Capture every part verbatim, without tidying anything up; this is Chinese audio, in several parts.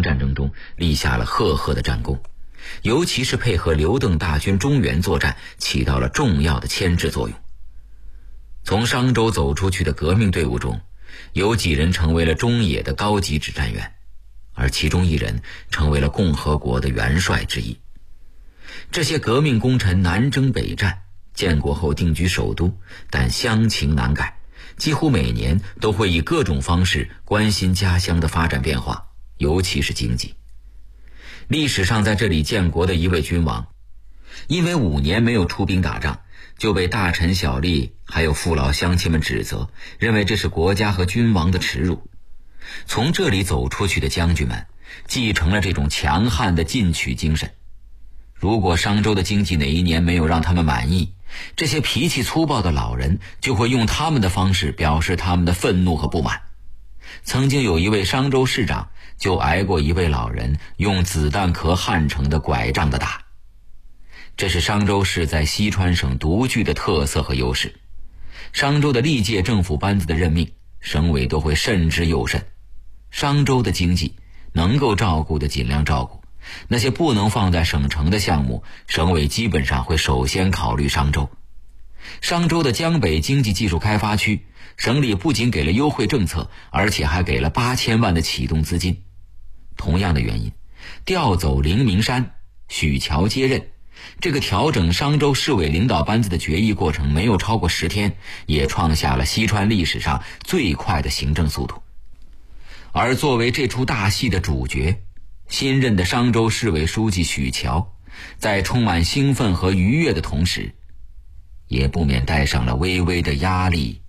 江战争中立下了赫赫的战功，尤其是配合刘邓大军中原作战，起到了重要的牵制作用。从商州走出去的革命队伍中，有几人成为了中野的高级指战员，而其中一人成为了共和国的元帅之一。这些革命功臣南征北战，建国后定居首都，但乡情难改，几乎每年都会以各种方式关心家乡的发展变化，尤其是经济。历史上在这里建国的一位君王，因为五年没有出兵打仗，就被大臣小吏还有父老乡亲们指责，认为这是国家和君王的耻辱。从这里走出去的将军们继承了这种强悍的进取精神。如果商州的经济哪一年没有让他们满意，这些脾气粗暴的老人就会用他们的方式表示他们的愤怒和不满。曾经有一位商州市长就挨过一位老人用子弹壳焊成的拐杖的打。这是商州市在西川省独具的特色和优势。商州的历届政府班子的任命，省委都会慎之又慎。商州的经济能够照顾的尽量照顾，那些不能放在省城的项目，省委基本上会首先考虑商州。商州的江北经济技术开发区，省里不仅给了优惠政策，而且还给了八千万的启动资金。同样的原因，调走灵明山、许桥接任，这个调整商州市委领导班子的决议过程没有超过十天，也创下了西川历史上最快的行政速度。而作为这出大戏的主角，新任的商州市委书记许桥，在充满兴奋和愉悦的同时，也不免带上了微微的压力。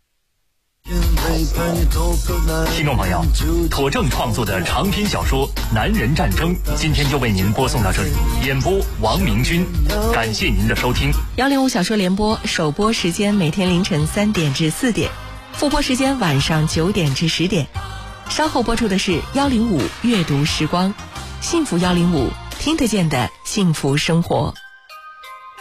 听众朋友，妥正创作的长篇小说《男人战争》今天就为您播送到这里，演播王明军，感谢您的收听。 幺零五小说联播首播时间每天凌晨三点至四点，复播时间晚上九点至十点。稍后播出的是幺零五阅读时光，幸福幺零五听得见的幸福生活。